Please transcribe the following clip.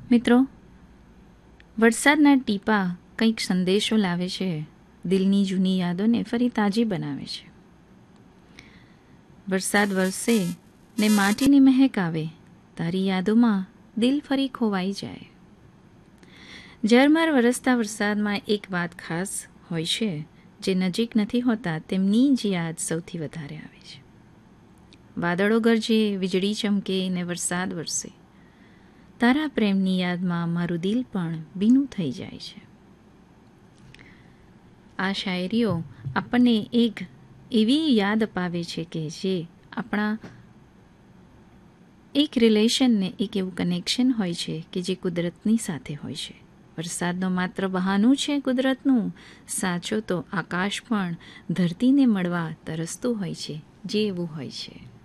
મિત્રો, વરસાદના ટીપા કંઈક સંદેશો લાવે છે, દિલની જૂની યાદોને ફરી તાજી બનાવે છે. વરસાદ વરસે ને માટીની મહેક આવે, તારી યાદોમાં દિલ ફરી ખોવાઈ જાય. ઝરમર વરસતા વરસાદમાં એક વાત ખાસ હોય છે, જે નજીક નથી હોતા તેમની જ યાદ સૌથી વધારે આવે છે. વાદળો ગરજે, વીજળી ચમકે ને વરસાદ વરસે, તારા પ્રેમની યાદમાં મારું દિલ પણ ભીનું થઈ જાય છે. આ શાયરીઓ આપણને એક એવી યાદ અપાવે છે કે જે આપણા એક રિલેશનને, એક એવું કનેક્શન હોય છે કે જે કુદરતની સાથે હોય છે. વરસાદનો માત્ર બહાનું છે કુદરતનું, સાચો તો આકાશ પણ ધરતીને મળવા તરસતું હોય છે, જે એવું હોય છે.